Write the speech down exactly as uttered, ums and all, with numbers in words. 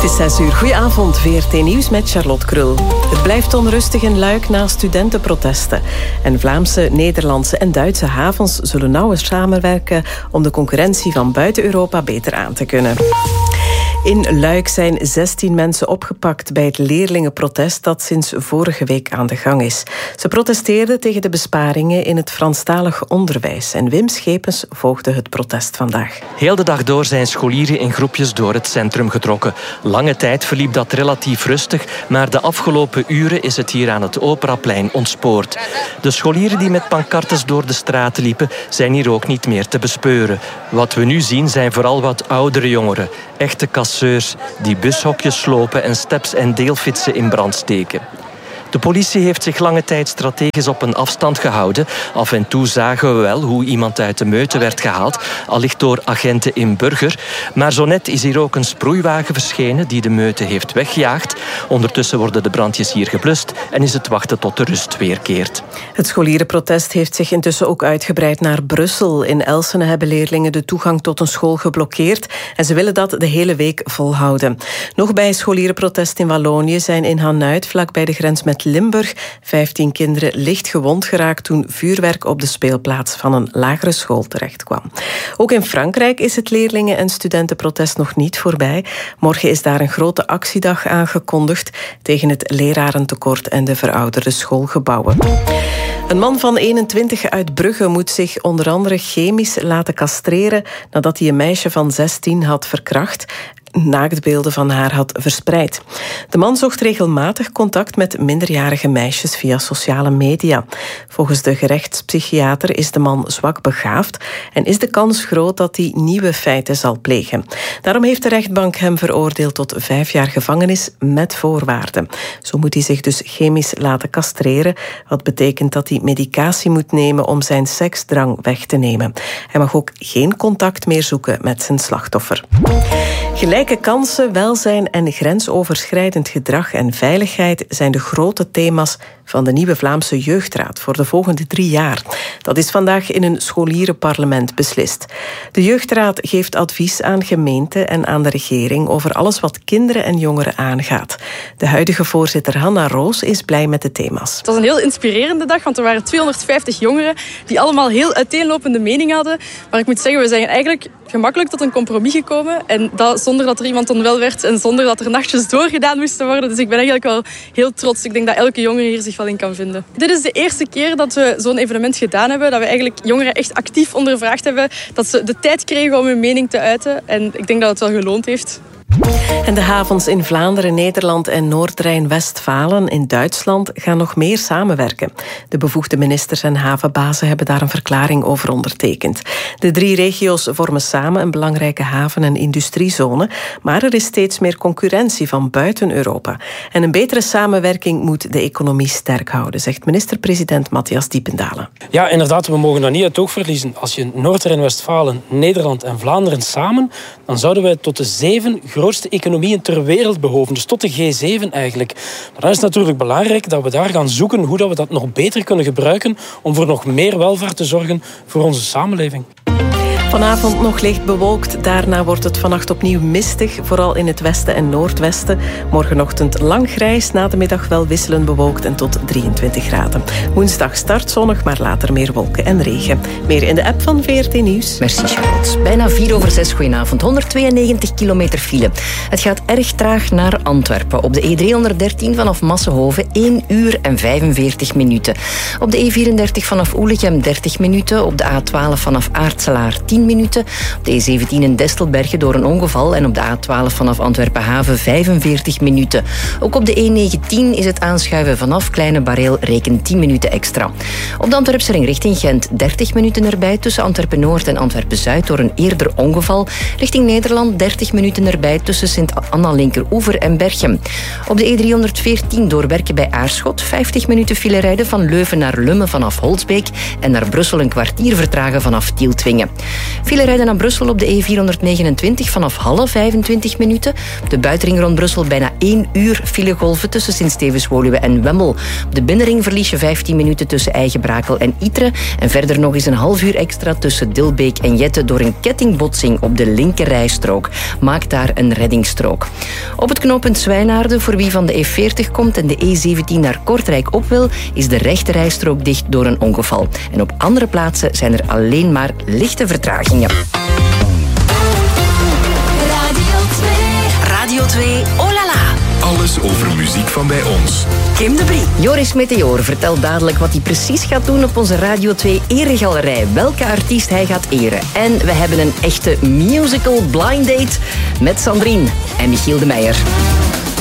Het is zes uur. Goedenavond, V R T Nieuws met Charlotte Krul. Het blijft onrustig in Luik na studentenprotesten. En Vlaamse, Nederlandse en Duitse havens zullen nauwer samenwerken om de concurrentie van buiten Europa beter aan te kunnen. In Luik zijn zestien mensen opgepakt bij het leerlingenprotest dat sinds vorige week aan de gang is. Ze protesteerden tegen de besparingen in het Franstalig onderwijs. En Wim Schepens volgde het protest vandaag. Heel de dag door zijn scholieren in groepjes door het centrum getrokken. Lange tijd verliep dat relatief rustig, maar de afgelopen uren is het hier aan het Operaplein ontspoord. De scholieren die met pancartes door de straten liepen, zijn hier ook niet meer te bespeuren. Wat we nu zien zijn vooral wat oudere jongeren, echte kasseurs die bushokjes slopen en steps en deelfietsen in brand steken. De politie heeft zich lange tijd strategisch op een afstand gehouden. Af en toe zagen we wel hoe iemand uit de meute werd gehaald, allicht door agenten in Burger. Maar zo net is hier ook een sproeiwagen verschenen die de meute heeft weggejaagd. Ondertussen worden de brandjes hier geblust en is het wachten tot de rust weerkeert. Het scholierenprotest heeft zich intussen ook uitgebreid naar Brussel. In Elsene hebben leerlingen de toegang tot een school geblokkeerd en ze willen dat de hele week volhouden. Nog bij scholierenprotest in Wallonië zijn in Hanuit, vlak bij de grens met Limburg, vijftien kinderen licht gewond geraakt toen vuurwerk op de speelplaats van een lagere school terechtkwam. Ook in Frankrijk is het leerlingen- en studentenprotest nog niet voorbij. Morgen is daar een grote actiedag aangekondigd tegen het lerarentekort en de verouderde schoolgebouwen. Een man van eenentwintig uit Brugge moet zich onder andere chemisch laten castreren nadat hij een meisje van zestien had verkracht, naaktbeelden van haar had verspreid. De man zocht regelmatig contact met minderjarige meisjes via sociale media. Volgens de gerechtspsychiater is de man zwak begaafd en is de kans groot dat hij nieuwe feiten zal plegen. Daarom heeft de rechtbank hem veroordeeld tot vijf jaar gevangenis met voorwaarden. Zo moet hij zich dus chemisch laten castreren, wat betekent dat hij medicatie moet nemen om zijn seksdrang weg te nemen. Hij mag ook geen contact meer zoeken met zijn slachtoffer. Gelijke kansen, welzijn en grensoverschrijdend gedrag en veiligheid zijn de grote thema's van de nieuwe Vlaamse Jeugdraad voor de volgende drie jaar. Dat is vandaag in een scholierenparlement beslist. De Jeugdraad geeft advies aan gemeenten en aan de regering over alles wat kinderen en jongeren aangaat. De huidige voorzitter Hanna Roos is blij met de thema's. Het was een heel inspirerende dag, want er waren tweehonderdvijftig jongeren die allemaal heel uiteenlopende meningen hadden. Maar ik moet zeggen, we zijn eigenlijk gemakkelijk tot een compromis gekomen. En dat zonder dat er iemand onwel werd en zonder dat er nachtjes doorgedaan moesten worden. Dus ik ben eigenlijk wel heel trots. Ik denk dat elke jongere hier zich wel in kan vinden. Dit is de eerste keer dat we zo'n evenement gedaan hebben. Dat we eigenlijk jongeren echt actief ondervraagd hebben. Dat ze de tijd kregen om hun mening te uiten. En ik denk dat het wel geloond heeft. En de havens in Vlaanderen, Nederland en Noord-Rijn-Westfalen in Duitsland gaan nog meer samenwerken. De bevoegde ministers en havenbazen hebben daar een verklaring over ondertekend. De drie regio's vormen samen een belangrijke haven- en industriezone, maar er is steeds meer concurrentie van buiten Europa. En een betere samenwerking moet de economie sterk houden, zegt minister-president Matthias Diependalen. Ja, inderdaad, we mogen dat niet uit het oog verliezen. Als je Noord-Rijn-Westfalen, Nederland en Vlaanderen samen, dan zouden wij tot de zeven grootste economieën ter wereld behoven. Dus tot de G zeven eigenlijk. Maar dan is het natuurlijk belangrijk dat we daar gaan zoeken hoe dat we dat nog beter kunnen gebruiken om voor nog meer welvaart te zorgen voor onze samenleving. Vanavond nog licht bewolkt. Daarna wordt het vannacht opnieuw mistig, vooral in het westen en noordwesten. Morgenochtend lang grijs, na de middag wel wisselend bewolkt en tot drieëntwintig graden. Woensdag start zonnig, maar later meer wolken en regen. Meer in de app van V R T Nieuws. Merci Charlotte. Bijna vier over zes, goedenavond. honderdtweeënnegentig kilometer file. Het gaat erg traag naar Antwerpen. Op de E driehonderddertien vanaf Massenhoven één uur en vijfenveertig minuten. Op de E vierendertig vanaf Oelichem dertig minuten. Op de A twaalf vanaf Aartselaar tien minuten. Op de E zeventien in Destelbergen door een ongeval en op de A twaalf vanaf Antwerpen-Haven vijfenveertig minuten. Ook op de E negentien is het aanschuiven vanaf Kleine Bareel, reken tien minuten extra. Op de Antwerpse ring richting Gent dertig minuten erbij tussen Antwerpen-Noord en Antwerpen-Zuid door een eerder ongeval. Richting Nederland dertig minuten erbij tussen Sint-Anna-Linkeroever en Berchem. Op de E driehonderdveertien door Werken bij Aarschot vijftig minuten file rijden van Leuven naar Lummen vanaf Holsbeek en naar Brussel een kwartier vertragen vanaf Tieltwingen. File rijden naar Brussel op de E vierhonderdnegenentwintig vanaf Halle, vijfentwintig minuten. Op de buitenring rond Brussel bijna één uur filegolven tussen Sint-Stevens-Woluwe en Wemmel. Op de binnenring verlies je vijftien minuten tussen Eigenbrakel en Ytre. En verder nog eens een half uur extra tussen Dilbeek en Jette door een kettingbotsing op de linkerrijstrook. Maak daar een reddingsstrook. Op het knooppunt Zwijnaarden, voor wie van de E veertig komt en de E zeventien naar Kortrijk op wil, is de rechterrijstrook dicht door een ongeval. En op andere plaatsen zijn er alleen maar lichte vertragingen. Radio twee. Radio twee, oh la la. Alles over muziek van bij ons. Kim de Brie. Joris Meteor vertelt dadelijk wat hij precies gaat doen op onze Radio twee eregalerij. Welke artiest hij gaat eren. En we hebben een echte musical blind date met Sandrine en Michiel de Meijer.